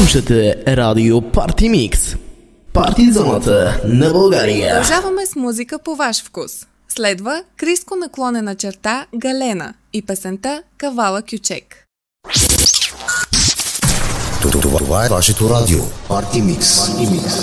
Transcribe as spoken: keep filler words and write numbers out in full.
Слушате радио Парти Микс. Парти зоната на България. Продължаваме с музика по ваш вкус. Следва Криско наклонена черта Галена и песента Кавала Кючек. Това е вашето радио Парти Микс.